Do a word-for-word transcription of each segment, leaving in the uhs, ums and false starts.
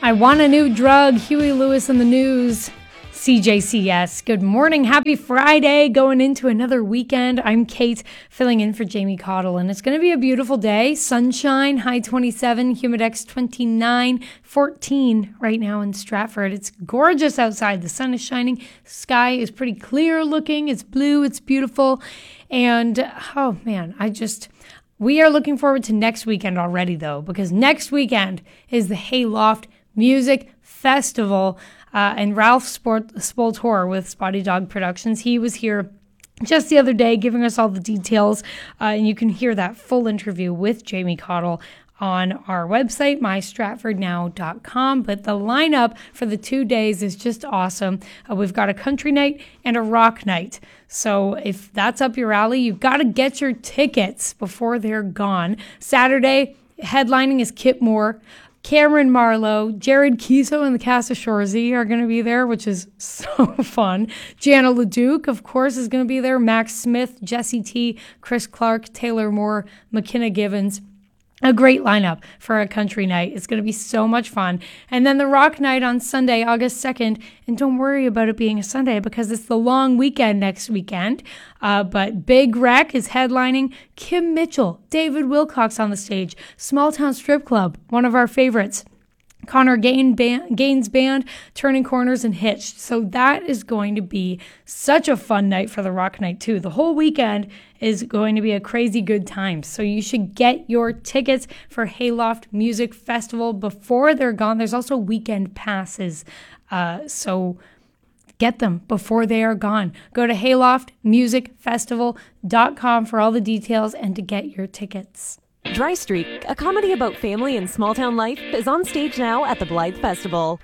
I want a new drug. Huey Lewis in the News. C J C S. Good morning. Happy Friday. Going into another weekend. I'm Kate, filling in for Jamie Cottle, and it's going to be a beautiful day. Sunshine, high twenty-seven, humidex twenty-nine, fourteen right now in Stratford. It's gorgeous outside. The sun is shining. Sky is pretty clear looking. It's blue. It's beautiful. And, oh man, I just... We are looking forward to next weekend already, though, because next weekend is the Hayloft Music Festival. Uh, and Ralph Sport, Spoltor with Spotty Dog Productions. He was here just the other day giving us all the details. Uh, and you can hear that full interview with Jamie Cottle on our website, my stratford now dot com. But the lineup for the two days is just awesome. Uh, we've got a country night and a rock night. So if that's up your alley, you've got to get your tickets before they're gone. Saturday, headlining is Kip Moore. Cameron Marlowe, Jared Kiso, and the cast of Shorzy are going to be there, which is so fun. Jana LeDuc, of course, is going to be there. Max Smith, Jesse T, Chris Clark, Taylor Moore, McKenna Givens. A great lineup for a country night. It's going to be so much fun. And then the rock night on Sunday, August second. And don't worry about it being a Sunday because it's the long weekend next weekend. Uh, but Big Wreck is headlining. Kim Mitchell, David Wilcox on the stage. Small Town Strip Club, one of our favorites. Connor Gain band, Gaines Band, Turning Corners, and Hitched. So that is going to be such a fun night for the rock night, too. The whole weekend is going to be a crazy good time. So you should get your tickets for Hayloft Music Festival before they're gone. There's also weekend passes. Uh, so get them before they are gone. Go to hayloft music festival dot com for all the details and to get your tickets. Dry Streak, a comedy about family and small-town life, is on stage now at the Blythe Festival.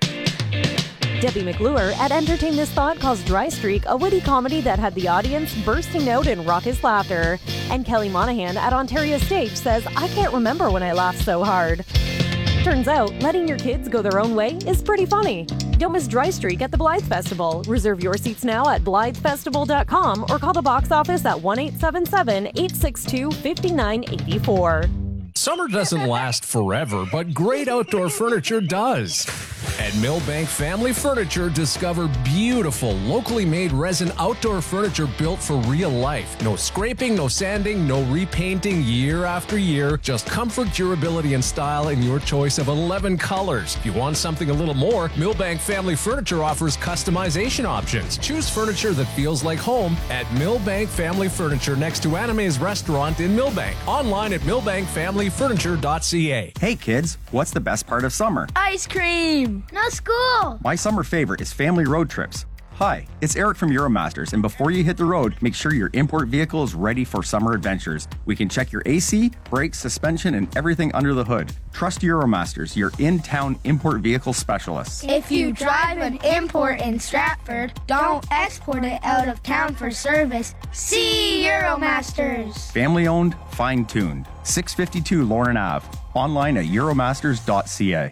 Debbie McClure at Entertain This Thought calls Dry Streak a witty comedy that had the audience bursting out in raucous laughter. And Kelly Monahan at Ontario Stage says, I can't remember when I laughed so hard. Turns out, letting your kids go their own way is pretty funny. Don't miss Dry Streak at the Blythe Festival. Reserve your seats now at blythe festival dot com or call the box office at one eight seven seven, eight six two, five nine eight four. Summer doesn't last forever, but great outdoor furniture does. At Millbank Family Furniture, discover beautiful, locally made resin outdoor furniture built for real life. No scraping, no sanding, no repainting year after year. Just comfort, durability, and style in your choice of eleven colors. If you want something a little more, Millbank Family Furniture offers customization options. Choose furniture that feels like home at Millbank Family Furniture next to Anime's Restaurant in Millbank. Online at millbank family furniture dot c a. Hey kids, what's the best part of summer? Ice cream! No school! My summer favorite is family road trips. Hi, it's Eric from Euromasters, and before you hit the road, make sure your import vehicle is ready for summer adventures. We can check your A C, brakes, suspension, and everything under the hood. Trust Euromasters, your in-town import vehicle specialists. If you drive an import in Stratford, don't export it out of town for service. See Euromasters! Family owned, fine-tuned. six fifty-two Lauren Avenue. Online at euromasters dot c a.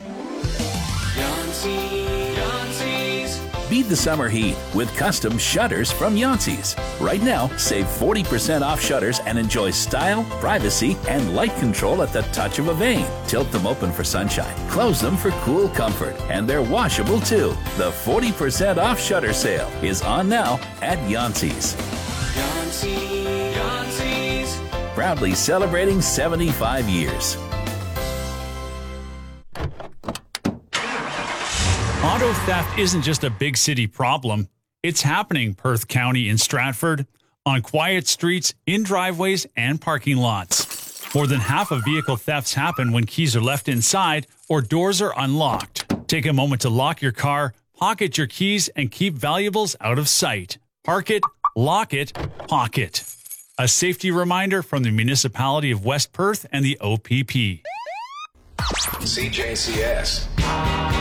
Beat the summer heat with custom shutters from Yancey's. Right now, save forty percent off shutters and enjoy style, privacy, and light control at the touch of a vein. Tilt them open for sunshine, close them for cool comfort, and they're washable too. The forty percent off shutter sale is on now at Yancey's. Yancey, Yancey's. Proudly celebrating seventy-five years. Auto theft isn't just a big city problem. It's happening Perth County in Stratford, on quiet streets, in driveways, and parking lots. More than half of vehicle thefts happen when keys are left inside or doors are unlocked. Take a moment to lock your car, pocket your keys, and keep valuables out of sight. Park it, lock it, pocket. A safety reminder from the Municipality of West Perth and the O P P. C J C S.